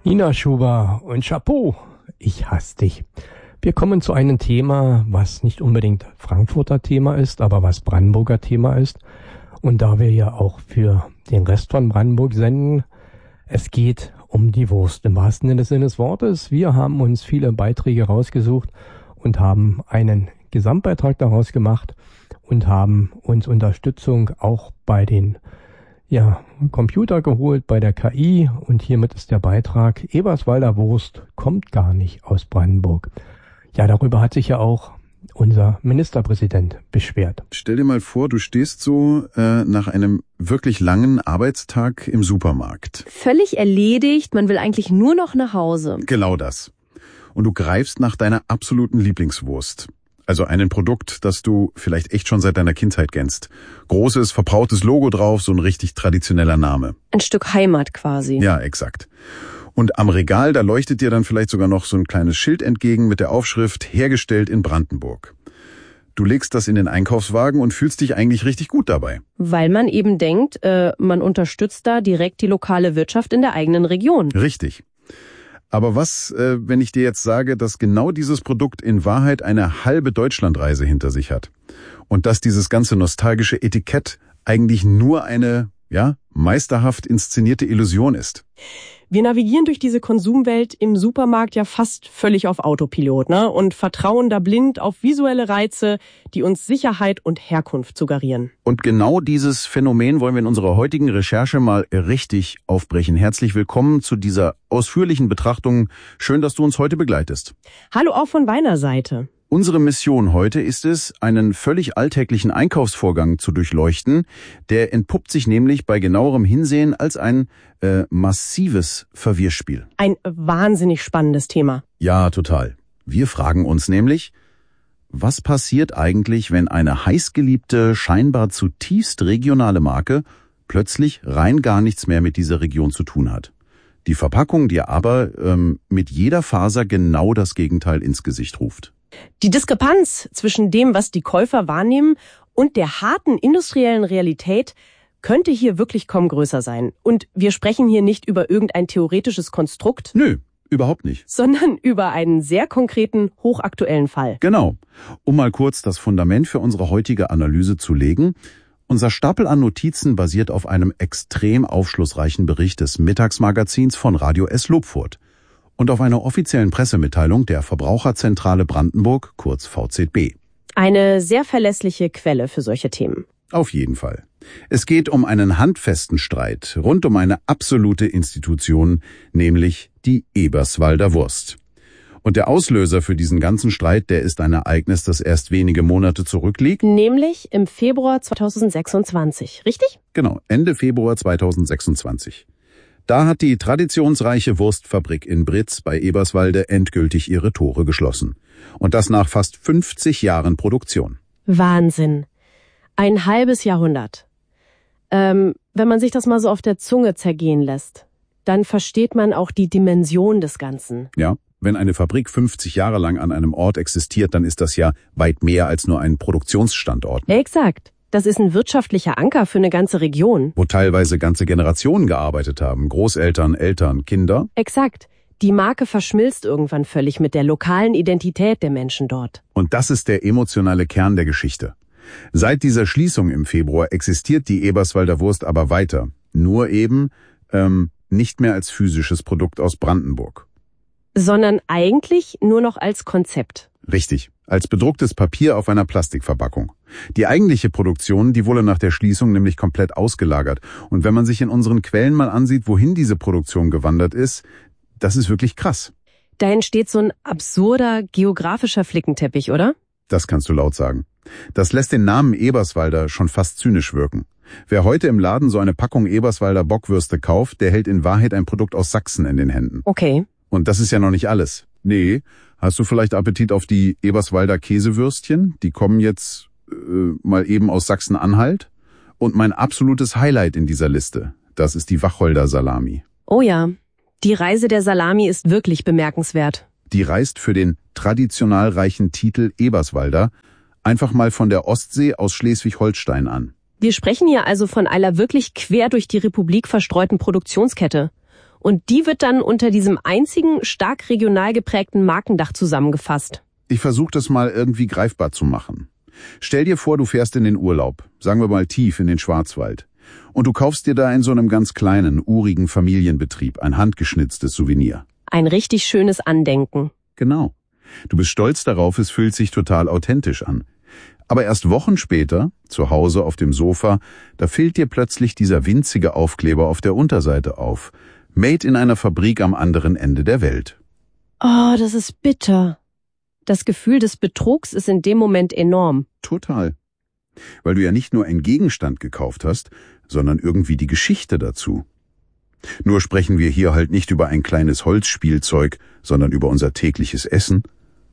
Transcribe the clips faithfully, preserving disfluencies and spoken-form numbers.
Nina Schuber und Chapeau, ich hasse dich. Wir kommen zu einem Thema, was nicht unbedingt Frankfurter Thema ist, aber was Brandenburger Thema ist. Und da wir ja auch für den Rest von Brandenburg senden, es geht um die Wurst im wahrsten Sinne des Wortes. Wir haben uns viele Beiträge rausgesucht und haben einen Gesamtbeitrag daraus gemacht und haben uns Unterstützung auch bei den ja, Computer geholt, bei der K I, und hiermit ist der Beitrag: Eberswalder Wurst kommt gar nicht aus Brandenburg. Ja, darüber hat sich ja auch unser Ministerpräsident beschwert. Stell dir mal vor, du stehst so äh, nach einem wirklich langen Arbeitstag im Supermarkt. Völlig erledigt, man will eigentlich nur noch nach Hause. Genau das. Und du greifst nach deiner absoluten Lieblingswurst. Also ein Produkt, das du vielleicht echt schon seit deiner Kindheit kennst. Großes, verbrautes Logo drauf, so ein richtig traditioneller Name. Ein Stück Heimat quasi. Ja, exakt. Und am Regal, da leuchtet dir dann vielleicht sogar noch so ein kleines Schild entgegen mit der Aufschrift "Hergestellt in Brandenburg". Du legst das in den Einkaufswagen und fühlst dich eigentlich richtig gut dabei. Weil man eben denkt, äh, man unterstützt da direkt die lokale Wirtschaft in der eigenen Region. Richtig. Aber was, äh, wenn ich dir jetzt sage, dass genau dieses Produkt in Wahrheit eine halbe Deutschlandreise hinter sich hat? Und dass dieses ganze nostalgische Etikett eigentlich nur eine, ja, meisterhaft inszenierte Illusion ist? Wir navigieren durch diese Konsumwelt im Supermarkt ja fast völlig auf Autopilot, ne? Und vertrauen da blind auf visuelle Reize, die uns Sicherheit und Herkunft suggerieren. Und genau dieses Phänomen wollen wir in unserer heutigen Recherche mal richtig aufbrechen. Herzlich willkommen zu dieser ausführlichen Betrachtung. Schön, dass du uns heute begleitest. Hallo auch von meiner Seite. Unsere Mission heute ist es, einen völlig alltäglichen Einkaufsvorgang zu durchleuchten. Der entpuppt sich nämlich bei genauerem Hinsehen als ein äh, massives Verwirrspiel. Ein wahnsinnig spannendes Thema. Ja, total. Wir fragen uns nämlich, was passiert eigentlich, wenn eine heißgeliebte, scheinbar zutiefst regionale Marke plötzlich rein gar nichts mehr mit dieser Region zu tun hat? Die Verpackung dir aber ähm, mit jeder Faser genau das Gegenteil ins Gesicht ruft. Die Diskrepanz zwischen dem, was die Käufer wahrnehmen, und der harten industriellen Realität könnte hier wirklich kaum größer sein. Und wir sprechen hier nicht über irgendein theoretisches Konstrukt. Nö, überhaupt nicht. Sondern über einen sehr konkreten, hochaktuellen Fall. Genau. Um mal kurz das Fundament für unsere heutige Analyse zu legen: Unser Stapel an Notizen basiert auf einem extrem aufschlussreichen Bericht des Mittagsmagazins von Radio S Lobfurt und auf einer offiziellen Pressemitteilung der Verbraucherzentrale Brandenburg, kurz V Z B. Eine sehr verlässliche Quelle für solche Themen. Auf jeden Fall. Es geht um einen handfesten Streit rund um eine absolute Institution, nämlich die Eberswalder Wurst. Und der Auslöser für diesen ganzen Streit, der ist ein Ereignis, das erst wenige Monate zurückliegt. Nämlich im Februar zweitausendsechsundzwanzig, richtig? Genau, Ende Februar zweitausendsechsundzwanzig. Da hat die traditionsreiche Wurstfabrik in Britz bei Eberswalde endgültig ihre Tore geschlossen. Und das nach fast fünfzig Jahren Produktion. Wahnsinn. Ein halbes Jahrhundert. Ähm, wenn man sich das mal so auf der Zunge zergehen lässt, dann versteht man auch die Dimension des Ganzen. Ja, wenn eine Fabrik fünfzig Jahre lang an einem Ort existiert, dann ist das ja weit mehr als nur ein Produktionsstandort. Exakt. Das ist ein wirtschaftlicher Anker für eine ganze Region. Wo teilweise ganze Generationen gearbeitet haben. Großeltern, Eltern, Kinder. Exakt. Die Marke verschmilzt irgendwann völlig mit der lokalen Identität der Menschen dort. Und das ist der emotionale Kern der Geschichte. Seit dieser Schließung im Februar existiert die Eberswalder Wurst aber weiter. Nur eben ähm, nicht mehr als physisches Produkt aus Brandenburg. Sondern eigentlich nur noch als Konzept. Richtig, als bedrucktes Papier auf einer Plastikverpackung. Die eigentliche Produktion, die wurde nach der Schließung nämlich komplett ausgelagert. Und wenn man sich in unseren Quellen mal ansieht, wohin diese Produktion gewandert ist, das ist wirklich krass. Da entsteht so ein absurder geografischer Flickenteppich, oder? Das kannst du laut sagen. Das lässt den Namen Eberswalder schon fast zynisch wirken. Wer heute im Laden so eine Packung Eberswalder Bockwürste kauft, der hält in Wahrheit ein Produkt aus Sachsen in den Händen. Okay. Und das ist ja noch nicht alles. Nee, hast du vielleicht Appetit auf die Eberswalder Käsewürstchen? Die kommen jetzt äh, mal eben aus Sachsen-Anhalt. Und mein absolutes Highlight in dieser Liste, das ist die Wacholder Salami. Oh ja, die Reise der Salami ist wirklich bemerkenswert. Die reist für den traditional reichen Titel Eberswalder einfach mal von der Ostsee aus Schleswig-Holstein an. Wir sprechen hier also von einer wirklich quer durch die Republik verstreuten Produktionskette. Und die wird dann unter diesem einzigen, stark regional geprägten Markendach zusammengefasst. Ich versuche das mal irgendwie greifbar zu machen. Stell dir vor, du fährst in den Urlaub, sagen wir mal tief in den Schwarzwald. Und du kaufst dir da in so einem ganz kleinen, urigen Familienbetrieb ein handgeschnitztes Souvenir. Ein richtig schönes Andenken. Genau. Du bist stolz darauf, es fühlt sich total authentisch an. Aber erst Wochen später, zu Hause auf dem Sofa, da fällt dir plötzlich dieser winzige Aufkleber auf der Unterseite auf. Made in einer Fabrik am anderen Ende der Welt. Oh, das ist bitter. Das Gefühl des Betrugs ist in dem Moment enorm. Total. Weil du ja nicht nur einen Gegenstand gekauft hast, sondern irgendwie die Geschichte dazu. Nur sprechen wir hier halt nicht über ein kleines Holzspielzeug, sondern über unser tägliches Essen.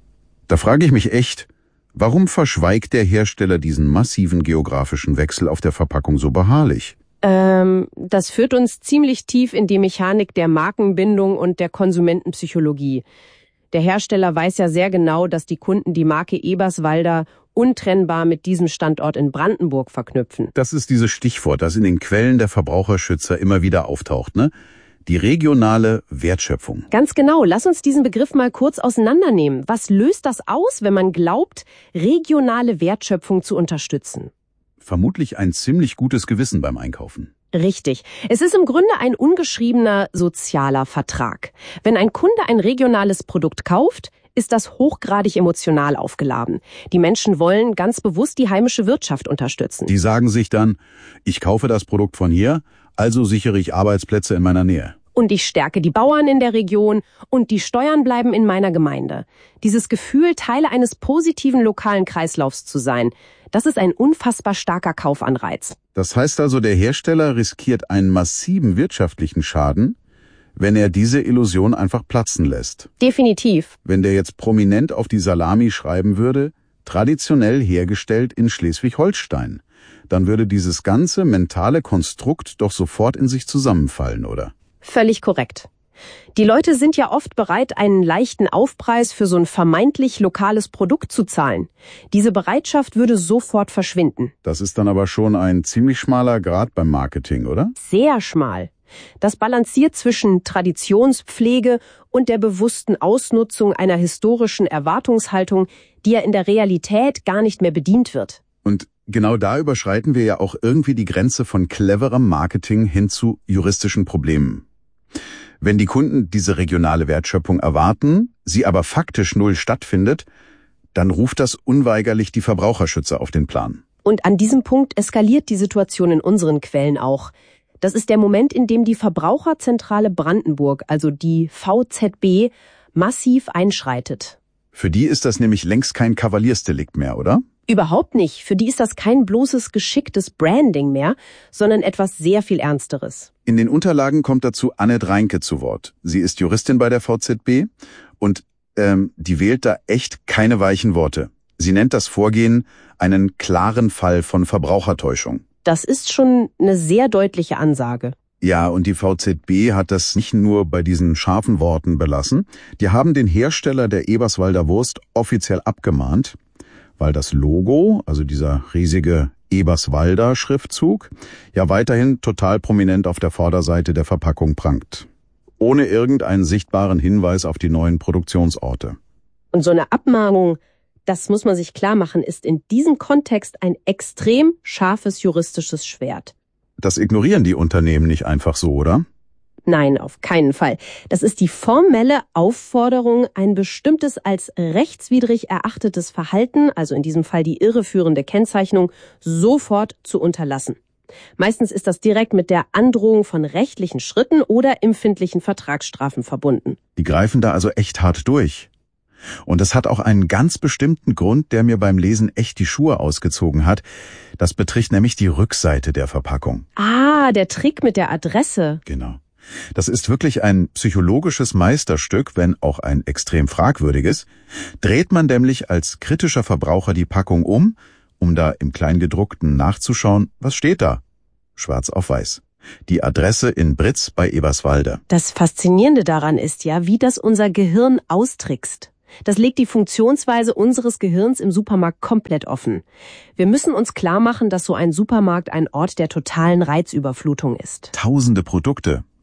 Da frage ich mich echt, warum verschweigt der Hersteller diesen massiven geografischen Wechsel auf der Verpackung so beharrlich? Ähm, das führt uns ziemlich tief in die Mechanik der Markenbindung und der Konsumentenpsychologie. Der Hersteller weiß ja sehr genau, dass die Kunden die Marke Eberswalder untrennbar mit diesem Standort in Brandenburg verknüpfen. Das ist dieses Stichwort, das in den Quellen der Verbraucherschützer immer wieder auftaucht, ne? Die regionale Wertschöpfung. Ganz genau. Lass uns diesen Begriff mal kurz auseinandernehmen. Was löst das aus, wenn man glaubt, regionale Wertschöpfung zu unterstützen? Vermutlich ein ziemlich gutes Gewissen beim Einkaufen. Richtig. Es ist im Grunde ein ungeschriebener sozialer Vertrag. Wenn ein Kunde ein regionales Produkt kauft, ist das hochgradig emotional aufgeladen. Die Menschen wollen ganz bewusst die heimische Wirtschaft unterstützen. Die sagen sich dann, ich kaufe das Produkt von hier, also sichere ich Arbeitsplätze in meiner Nähe. Und ich stärke die Bauern in der Region und die Steuern bleiben in meiner Gemeinde. Dieses Gefühl, Teil eines positiven lokalen Kreislaufs zu sein, das ist ein unfassbar starker Kaufanreiz. Das heißt also, der Hersteller riskiert einen massiven wirtschaftlichen Schaden, wenn er diese Illusion einfach platzen lässt. Definitiv. Wenn der jetzt prominent auf die Salami schreiben würde, traditionell hergestellt in Schleswig-Holstein, dann würde dieses ganze mentale Konstrukt doch sofort in sich zusammenfallen, oder? Völlig korrekt. Die Leute sind ja oft bereit, einen leichten Aufpreis für so ein vermeintlich lokales Produkt zu zahlen. Diese Bereitschaft würde sofort verschwinden. Das ist dann aber schon ein ziemlich schmaler Grat beim Marketing, oder? Sehr schmal. Das balanciert zwischen Traditionspflege und der bewussten Ausnutzung einer historischen Erwartungshaltung, die ja in der Realität gar nicht mehr bedient wird. Und genau da überschreiten wir ja auch irgendwie die Grenze von cleverem Marketing hin zu juristischen Problemen. Wenn die Kunden diese regionale Wertschöpfung erwarten, sie aber faktisch null stattfindet, dann ruft das unweigerlich die Verbraucherschützer auf den Plan. Und an diesem Punkt eskaliert die Situation in unseren Quellen auch. Das ist der Moment, in dem die Verbraucherzentrale Brandenburg, also die V Z B, massiv einschreitet. Für die ist das nämlich längst kein Kavaliersdelikt mehr, oder? Überhaupt nicht. Für die ist das kein bloßes geschicktes Branding mehr, sondern etwas sehr viel Ernsteres. In den Unterlagen kommt dazu Annette Reinke zu Wort. Sie ist Juristin bei der V Z B und ähm, die wählt da echt keine weichen Worte. Sie nennt das Vorgehen einen klaren Fall von Verbrauchertäuschung. Das ist schon eine sehr deutliche Ansage. Ja, und die V Z B hat das nicht nur bei diesen scharfen Worten belassen. Die haben den Hersteller der Eberswalder Wurst offiziell abgemahnt, weil das Logo, also dieser riesige Eberswalder Schriftzug, ja weiterhin total prominent auf der Vorderseite der Verpackung prangt. Ohne irgendeinen sichtbaren Hinweis auf die neuen Produktionsorte. Und so eine Abmahnung, das muss man sich klar machen, ist in diesem Kontext ein extrem scharfes juristisches Schwert. Das ignorieren die Unternehmen nicht einfach so, oder? Nein, auf keinen Fall. Das ist die formelle Aufforderung, ein bestimmtes als rechtswidrig erachtetes Verhalten, also in diesem Fall die irreführende Kennzeichnung, sofort zu unterlassen. Meistens ist das direkt mit der Androhung von rechtlichen Schritten oder empfindlichen Vertragsstrafen verbunden. Die greifen da also echt hart durch. Und das hat auch einen ganz bestimmten Grund, der mir beim Lesen echt die Schuhe ausgezogen hat. Das betrifft nämlich die Rückseite der Verpackung. Ah, der Trick mit der Adresse. Genau. Das ist wirklich ein psychologisches Meisterstück, wenn auch ein extrem fragwürdiges. Dreht man nämlich als kritischer Verbraucher die Packung um, um da im Kleingedruckten nachzuschauen, was steht da? Schwarz auf weiß. Die Adresse in Britz bei Eberswalde. Das Faszinierende daran ist ja, wie das unser Gehirn austrickst. Das legt die Funktionsweise unseres Gehirns im Supermarkt komplett offen. Wir müssen uns klar machen, dass so ein Supermarkt ein Ort der totalen Reizüberflutung ist. Tausende Produkte.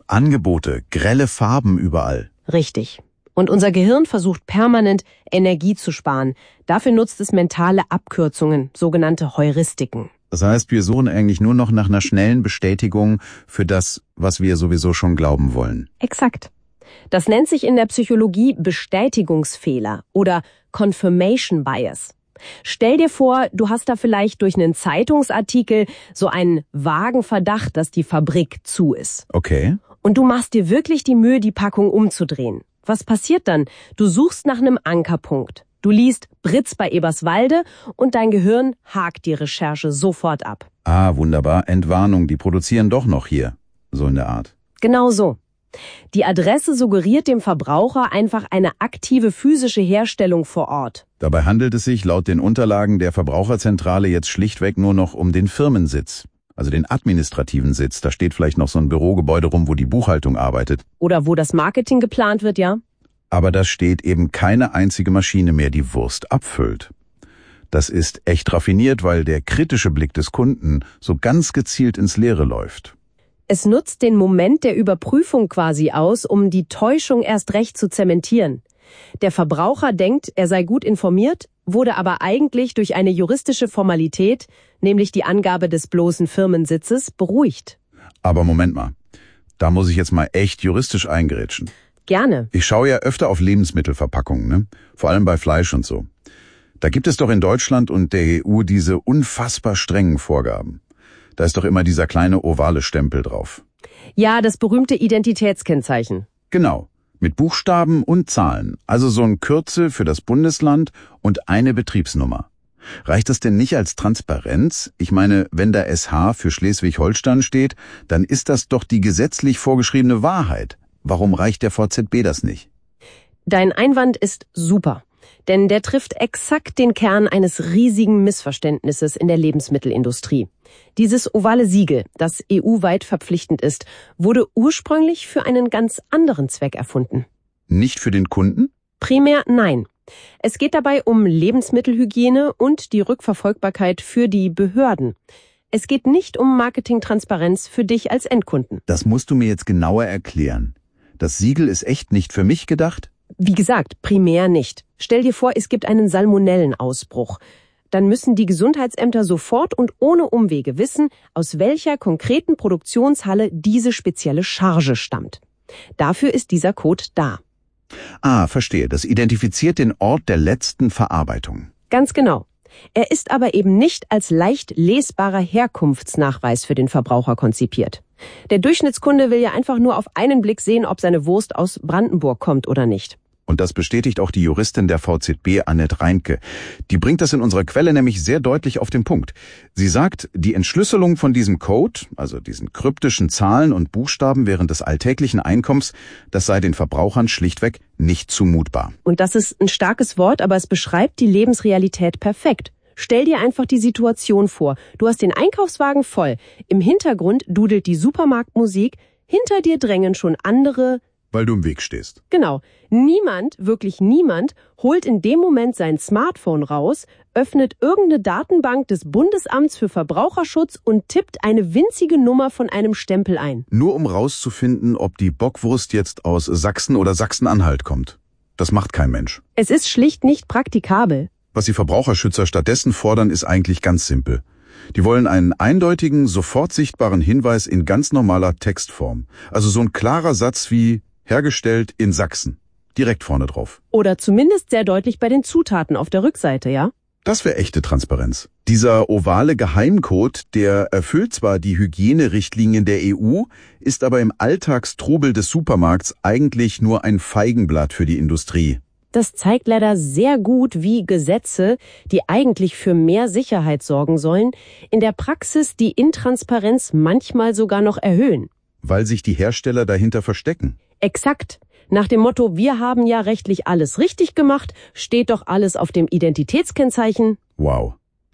Angebote, grelle Farben überall. Richtig. Und unser Gehirn versucht permanent, Energie zu sparen. Dafür nutzt es mentale Abkürzungen, sogenannte Heuristiken. Das heißt, wir suchen eigentlich nur noch nach einer schnellen Bestätigung für das, was wir sowieso schon glauben wollen. Exakt. Das nennt sich in der Psychologie Bestätigungsfehler oder Confirmation Bias. Stell dir vor, du hast da vielleicht durch einen Zeitungsartikel so einen vagen Verdacht, dass die Fabrik zu ist. Okay. Und du machst dir wirklich die Mühe, die Packung umzudrehen. Was passiert dann? Du suchst nach einem Ankerpunkt. Du liest Britz bei Eberswalde und dein Gehirn hakt die Recherche sofort ab. Ah, wunderbar. Entwarnung, die produzieren doch noch hier. So in der Art. Genau so. Die Adresse suggeriert dem Verbraucher einfach eine aktive physische Herstellung vor Ort. Dabei handelt es sich laut den Unterlagen der Verbraucherzentrale jetzt schlichtweg nur noch um den Firmensitz. Also den administrativen Sitz. Da steht vielleicht noch so ein Bürogebäude rum, wo die Buchhaltung arbeitet. Oder wo das Marketing geplant wird, ja? Aber da steht eben keine einzige Maschine mehr, die Wurst abfüllt. Das ist echt raffiniert, weil der kritische Blick des Kunden so ganz gezielt ins Leere läuft. Es nutzt den Moment der Überprüfung quasi aus, um die Täuschung erst recht zu zementieren. Der Verbraucher denkt, er sei gut informiert, wurde aber eigentlich durch eine juristische Formalität, nämlich die Angabe des bloßen Firmensitzes, beruhigt. Aber Moment mal, da muss ich jetzt mal echt juristisch eingrätschen. Gerne. Ich schaue ja öfter auf Lebensmittelverpackungen, ne? Vor allem bei Fleisch und so. Da gibt es doch in Deutschland und der E U diese unfassbar strengen Vorgaben. Da ist doch immer dieser kleine ovale Stempel drauf. Ja, das berühmte Identitätskennzeichen. Genau, mit Buchstaben und Zahlen. Also so ein Kürzel für das Bundesland und eine Betriebsnummer. Reicht das denn nicht als Transparenz? Ich meine, wenn da S H für Schleswig-Holstein steht, dann ist das doch die gesetzlich vorgeschriebene Wahrheit. Warum reicht der V Z B das nicht? Dein Einwand ist super, denn der trifft exakt den Kern eines riesigen Missverständnisses in der Lebensmittelindustrie. Dieses ovale Siegel, das E U-weit verpflichtend ist, wurde ursprünglich für einen ganz anderen Zweck erfunden. Nicht für den Kunden? Primär nein. Es geht dabei um Lebensmittelhygiene und die Rückverfolgbarkeit für die Behörden. Es geht nicht um Marketingtransparenz für dich als Endkunden. Das musst du mir jetzt genauer erklären. Das Siegel ist echt nicht für mich gedacht? Wie gesagt, primär nicht. Stell dir vor, es gibt einen Salmonellenausbruch. Dann müssen die Gesundheitsämter sofort und ohne Umwege wissen, aus welcher konkreten Produktionshalle diese spezielle Charge stammt. Dafür ist dieser Code da. Ah, verstehe. Das identifiziert den Ort der letzten Verarbeitung. Ganz genau. Er ist aber eben nicht als leicht lesbarer Herkunftsnachweis für den Verbraucher konzipiert. Der Durchschnittskunde will ja einfach nur auf einen Blick sehen, ob seine Wurst aus Brandenburg kommt oder nicht. Und das bestätigt auch die Juristin der V Z B, Annette Reinke. Die bringt das in unserer Quelle nämlich sehr deutlich auf den Punkt. Sie sagt, die Entschlüsselung von diesem Code, also diesen kryptischen Zahlen und Buchstaben während des alltäglichen Einkommens, das sei den Verbrauchern schlichtweg nicht zumutbar. Und das ist ein starkes Wort, aber es beschreibt die Lebensrealität perfekt. Stell dir einfach die Situation vor. Du hast den Einkaufswagen voll. Im Hintergrund dudelt die Supermarktmusik. Hinter dir drängen schon andere. Weil du im Weg stehst. Genau. Niemand, wirklich niemand, holt in dem Moment sein Smartphone raus, öffnet irgendeine Datenbank des Bundesamts für Verbraucherschutz und tippt eine winzige Nummer von einem Stempel ein. Nur um rauszufinden, ob die Bockwurst jetzt aus Sachsen oder Sachsen-Anhalt kommt. Das macht kein Mensch. Es ist schlicht nicht praktikabel. Was die Verbraucherschützer stattdessen fordern, ist eigentlich ganz simpel. Die wollen einen eindeutigen, sofort sichtbaren Hinweis in ganz normaler Textform. Also so ein klarer Satz wie hergestellt in Sachsen. Direkt vorne drauf. Oder zumindest sehr deutlich bei den Zutaten auf der Rückseite, ja? Das wäre echte Transparenz. Dieser ovale Geheimcode, der erfüllt zwar die Hygienerichtlinien der E U, ist aber im Alltagstrubel des Supermarkts eigentlich nur ein Feigenblatt für die Industrie. Das zeigt leider sehr gut, wie Gesetze, die eigentlich für mehr Sicherheit sorgen sollen, in der Praxis die Intransparenz manchmal sogar noch erhöhen. Weil sich die Hersteller dahinter verstecken. Exakt. Nach dem Motto, wir haben ja rechtlich alles richtig gemacht, steht doch alles auf dem Identitätskennzeichen. Wow.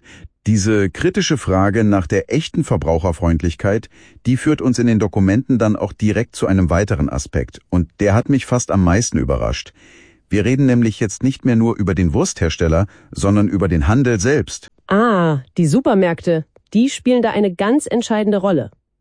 Diese kritische Frage nach der echten Verbraucherfreundlichkeit, die führt uns in den Dokumenten dann auch direkt zu einem weiteren Aspekt. Und der hat mich fast am meisten überrascht. Wir reden nämlich jetzt nicht mehr nur über den Wursthersteller, sondern über den Handel selbst. Ah, die Supermärkte, die spielen da eine ganz entscheidende Rolle.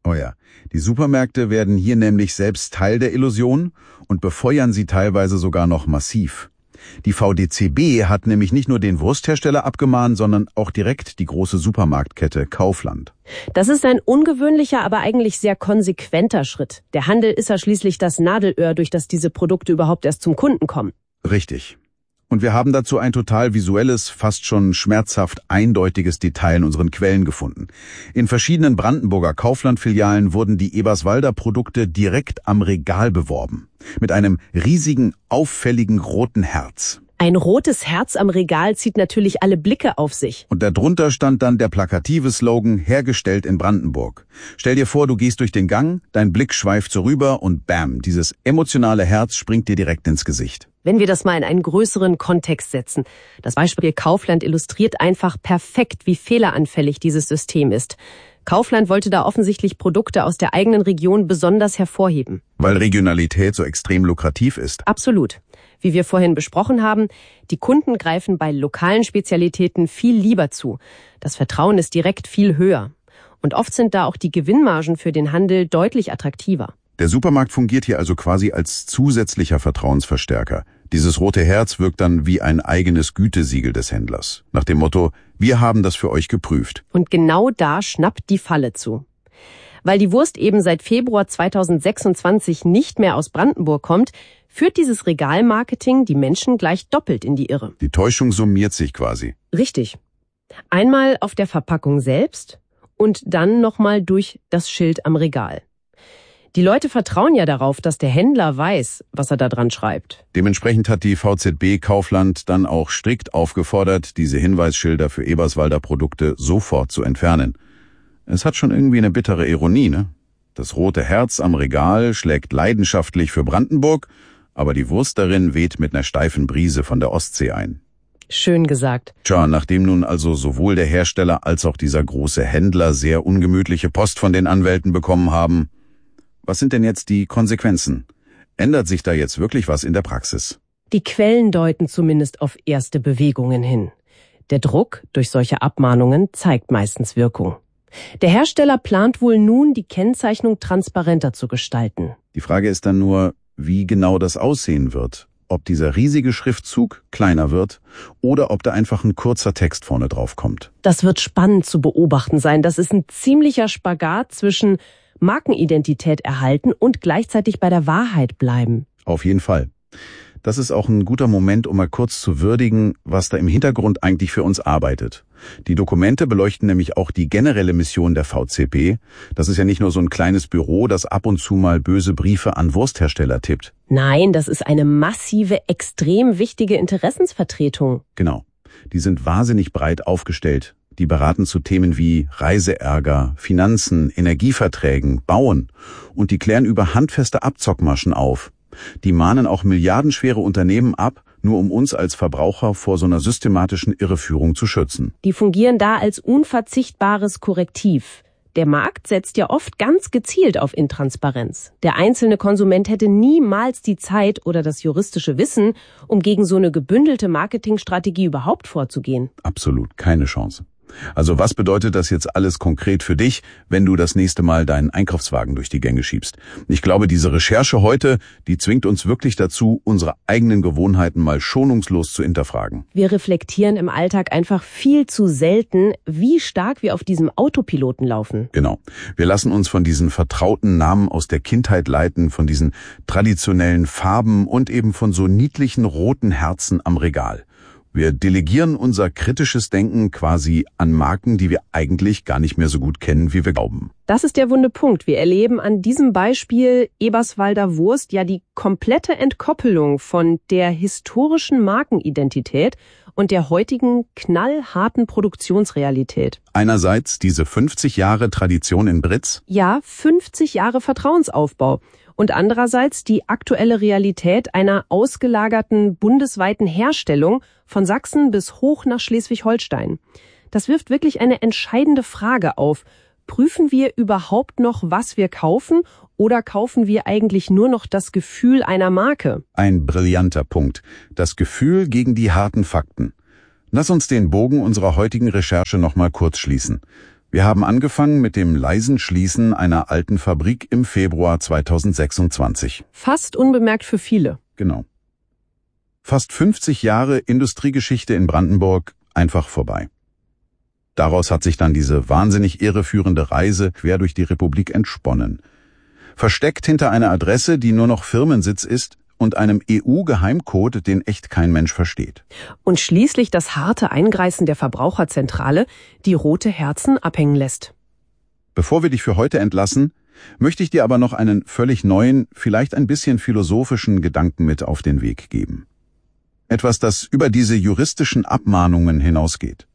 Oh ja, die Supermärkte werden hier nämlich selbst Teil der Illusion und befeuern sie teilweise sogar noch massiv. Die V D C B hat nämlich nicht nur den Wursthersteller abgemahnt, sondern auch direkt die große Supermarktkette Kaufland. Das ist ein ungewöhnlicher, aber eigentlich sehr konsequenter Schritt. Der Handel ist ja schließlich das Nadelöhr, durch das diese Produkte überhaupt erst zum Kunden kommen. Richtig. Und wir haben dazu ein total visuelles, fast schon schmerzhaft eindeutiges Detail in unseren Quellen gefunden. In verschiedenen Brandenburger Kaufland-Filialen wurden die Eberswalder Produkte direkt am Regal beworben. Mit einem riesigen, auffälligen roten Herz. Ein rotes Herz am Regal zieht natürlich alle Blicke auf sich. Und darunter stand dann der plakative Slogan, hergestellt in Brandenburg. Stell dir vor, du gehst durch den Gang, dein Blick schweift so rüber und bam, dieses emotionale Herz springt dir direkt ins Gesicht. Wenn wir das mal in einen größeren Kontext setzen. Das Beispiel Kaufland illustriert einfach perfekt, wie fehleranfällig dieses System ist. Kaufland wollte da offensichtlich Produkte aus der eigenen Region besonders hervorheben. Weil Regionalität so extrem lukrativ ist. Absolut. Wie wir vorhin besprochen haben, die Kunden greifen bei lokalen Spezialitäten viel lieber zu. Das Vertrauen ist direkt viel höher. Und oft sind da auch die Gewinnmargen für den Handel deutlich attraktiver. Der Supermarkt fungiert hier also quasi als zusätzlicher Vertrauensverstärker. Dieses rote Herz wirkt dann wie ein eigenes Gütesiegel des Händlers. Nach dem Motto, wir haben das für euch geprüft. Und genau da schnappt die Falle zu. Weil die Wurst eben seit Februar zweitausendsechsundzwanzig nicht mehr aus Brandenburg kommt, führt dieses Regalmarketing die Menschen gleich doppelt in die Irre. Die Täuschung summiert sich quasi. Richtig. Einmal auf der Verpackung selbst und dann nochmal durch das Schild am Regal. Die Leute vertrauen ja darauf, dass der Händler weiß, was er da dran schreibt. Dementsprechend hat die V Z B Kaufland dann auch strikt aufgefordert, diese Hinweisschilder für Eberswalder Produkte sofort zu entfernen. Es hat schon irgendwie eine bittere Ironie, ne? Das rote Herz am Regal schlägt leidenschaftlich für Brandenburg, aber die Wurst darin weht mit einer steifen Brise von der Ostsee ein. Schön gesagt. Tja, nachdem nun also sowohl der Hersteller als auch dieser große Händler sehr ungemütliche Post von den Anwälten bekommen haben, was sind denn jetzt die Konsequenzen? Ändert sich da jetzt wirklich was in der Praxis? Die Quellen deuten zumindest auf erste Bewegungen hin. Der Druck durch solche Abmahnungen zeigt meistens Wirkung. Der Hersteller plant wohl nun, die Kennzeichnung transparenter zu gestalten. Die Frage ist dann nur, wie genau das aussehen wird. Ob dieser riesige Schriftzug kleiner wird oder ob da einfach ein kurzer Text vorne drauf kommt. Das wird spannend zu beobachten sein. Das ist ein ziemlicher Spagat zwischen Markenidentität erhalten und gleichzeitig bei der Wahrheit bleiben. Auf jeden Fall. Das ist auch ein guter Moment, um mal kurz zu würdigen, was da im Hintergrund eigentlich für uns arbeitet. Die Dokumente beleuchten nämlich auch die generelle Mission der V Z B. Das ist ja nicht nur so ein kleines Büro, das ab und zu mal böse Briefe an Wursthersteller tippt. Nein, das ist eine massive, extrem wichtige Interessensvertretung. Genau. Die sind wahnsinnig breit aufgestellt. Die beraten zu Themen wie Reiseärger, Finanzen, Energieverträgen, Bauen. Und die klären über handfeste Abzockmaschen auf. Die mahnen auch milliardenschwere Unternehmen ab, nur um uns als Verbraucher vor so einer systematischen Irreführung zu schützen. Die fungieren da als unverzichtbares Korrektiv. Der Markt setzt ja oft ganz gezielt auf Intransparenz. Der einzelne Konsument hätte niemals die Zeit oder das juristische Wissen, um gegen so eine gebündelte Marketingstrategie überhaupt vorzugehen. Absolut, keine Chance. Also was bedeutet das jetzt alles konkret für dich, wenn du das nächste Mal deinen Einkaufswagen durch die Gänge schiebst? Ich glaube, diese Recherche heute, die zwingt uns wirklich dazu, unsere eigenen Gewohnheiten mal schonungslos zu hinterfragen. Wir reflektieren im Alltag einfach viel zu selten, wie stark wir auf diesem Autopiloten laufen. Genau. Wir lassen uns von diesen vertrauten Namen aus der Kindheit leiten, von diesen traditionellen Farben und eben von so niedlichen roten Herzen am Regal. Wir delegieren unser kritisches Denken quasi an Marken, die wir eigentlich gar nicht mehr so gut kennen, wie wir glauben. Das ist der wunde Punkt. Wir erleben an diesem Beispiel Eberswalder Wurst ja die komplette Entkoppelung von der historischen Markenidentität und der heutigen knallharten Produktionsrealität. Einerseits diese fünfzig Jahre Tradition in Britz. Ja, fünfzig Jahre Vertrauensaufbau. Und andererseits die aktuelle Realität einer ausgelagerten bundesweiten Herstellung von Sachsen bis hoch nach Schleswig-Holstein. Das wirft wirklich eine entscheidende Frage auf. Prüfen wir überhaupt noch, was wir kaufen, oder kaufen wir eigentlich nur noch das Gefühl einer Marke? Ein brillanter Punkt. Das Gefühl gegen die harten Fakten. Lass uns den Bogen unserer heutigen Recherche nochmal kurz schließen. Wir haben angefangen mit dem leisen Schließen einer alten Fabrik im Februar zweitausendsechsundzwanzig. Fast unbemerkt für viele. Genau. Fast fünfzig Jahre Industriegeschichte in Brandenburg einfach vorbei. Daraus hat sich dann diese wahnsinnig irreführende Reise quer durch die Republik entsponnen. Versteckt hinter einer Adresse, die nur noch Firmensitz ist, und einem E U-Geheimcode, den echt kein Mensch versteht. Und schließlich das harte Eingreifen der Verbraucherzentrale, die rote Herzen abhängen lässt. Bevor wir dich für heute entlassen, möchte ich dir aber noch einen völlig neuen, vielleicht ein bisschen philosophischen Gedanken mit auf den Weg geben. Etwas, das über diese juristischen Abmahnungen hinausgeht.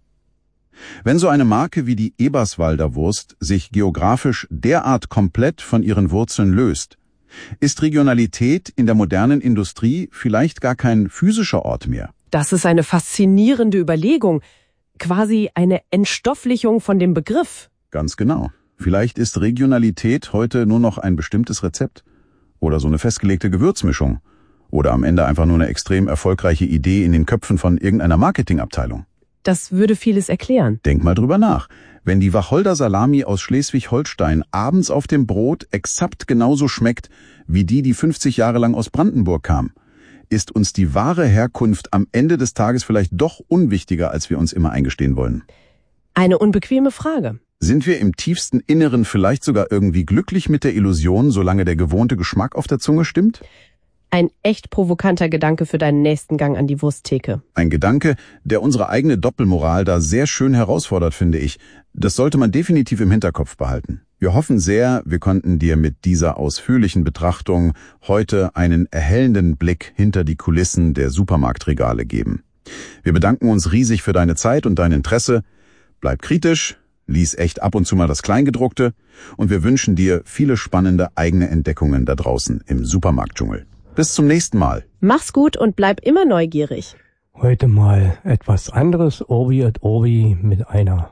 Wenn so eine Marke wie die Eberswalder Wurst sich geografisch derart komplett von ihren Wurzeln löst, ist Regionalität in der modernen Industrie vielleicht gar kein physischer Ort mehr. Das ist eine faszinierende Überlegung, quasi eine Entstofflichung von dem Begriff. Ganz genau. Vielleicht ist Regionalität heute nur noch ein bestimmtes Rezept oder so eine festgelegte Gewürzmischung oder am Ende einfach nur eine extrem erfolgreiche Idee in den Köpfen von irgendeiner Marketingabteilung. Das würde vieles erklären. Denk mal drüber nach. Wenn die Wacholder Salami aus Schleswig-Holstein abends auf dem Brot exakt genauso schmeckt, wie die, die fünfzig Jahre lang aus Brandenburg kam, ist uns die wahre Herkunft am Ende des Tages vielleicht doch unwichtiger, als wir uns immer eingestehen wollen. Eine unbequeme Frage. Sind wir im tiefsten Inneren vielleicht sogar irgendwie glücklich mit der Illusion, solange der gewohnte Geschmack auf der Zunge stimmt? Ein echt provokanter Gedanke für deinen nächsten Gang an die Wursttheke. Ein Gedanke, der unsere eigene Doppelmoral da sehr schön herausfordert, finde ich. Das sollte man definitiv im Hinterkopf behalten. Wir hoffen sehr, wir konnten dir mit dieser ausführlichen Betrachtung heute einen erhellenden Blick hinter die Kulissen der Supermarktregale geben. Wir bedanken uns riesig für deine Zeit und dein Interesse. Bleib kritisch, lies echt ab und zu mal das Kleingedruckte und wir wünschen dir viele spannende eigene Entdeckungen da draußen im Supermarktdschungel. Bis zum nächsten Mal. Mach's gut und bleib immer neugierig. Heute mal etwas anderes, Orbi et Orbi, mit einer,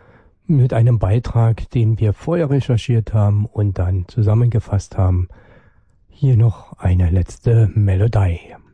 mit einem Beitrag, den wir vorher recherchiert haben und dann zusammengefasst haben. Hier noch eine letzte Melodie.